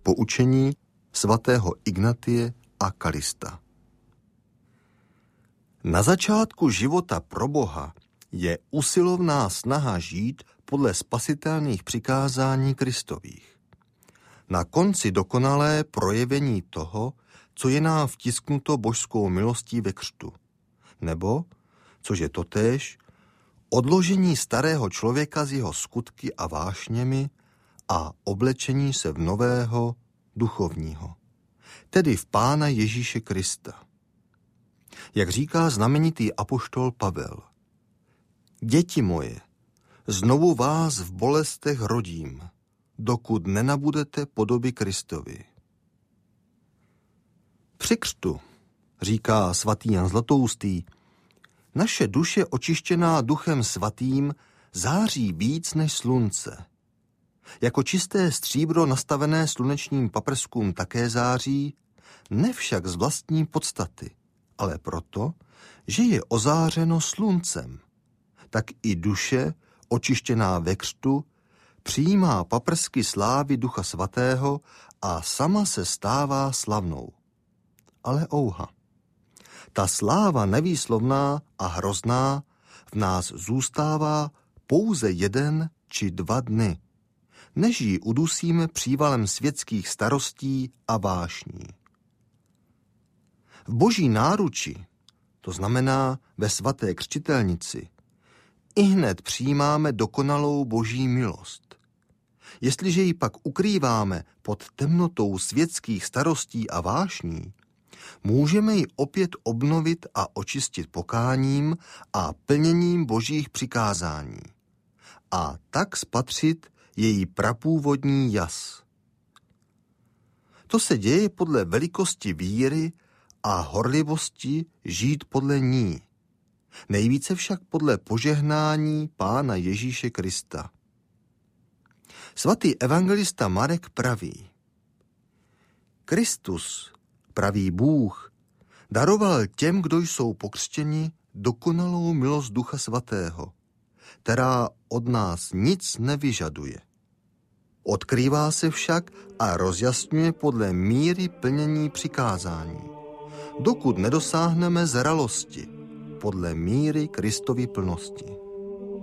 poučení svatého Ignatie a Kalista. Na začátku života pro Boha je usilovná snaha žít podle spasitelných přikázání Kristových. Na konci dokonalé projevení toho, co je nám vtisknuto božskou milostí ve křtu. Nebo, což je totéž, odložení starého člověka z jeho skutky a vášněmi a oblečení se v nového duchovního, tedy v Pána Ježíše Krista. Jak říká znamenitý apoštol Pavel, děti moje, znovu vás v bolestech rodím, dokud nenabudete podoby Kristovi. Při křtu, říká svatý Jan Zlatoustý, naše duše očištěná Duchem Svatým září víc než slunce. Jako čisté stříbro nastavené slunečním paprskům také září, ne však z vlastní podstaty, ale proto, že je ozářeno sluncem. Tak i duše, očištěná ve křtu, přijímá paprsky slávy Ducha Svatého a sama se stává slavnou. Ale ouha. Ta sláva nevýslovná a hrozná v nás zůstává pouze 1 či 2 dny, než ji udusíme přívalem světských starostí a vášní. V boží náruči, to znamená ve svaté křtitelnici, ihned přijímáme dokonalou boží milost. Jestliže ji pak ukrýváme pod temnotou světských starostí a vášní, můžeme ji opět obnovit a očistit pokáním a plněním božích přikázání a tak spatřit její prapůvodní jas. To se děje podle velikosti víry a horlivosti žít podle ní. Nejvíce však podle požehnání Pána Ježíše Krista. Svatý evangelista Marek praví: Kristus, pravý Bůh, daroval těm, kdo jsou pokřtěni, dokonalou milost Ducha Svatého, která od nás nic nevyžaduje. Odkrývá se však a rozjasňuje podle míry plnění přikázání, dokud nedosáhneme zralosti podle míry Kristovy plnosti.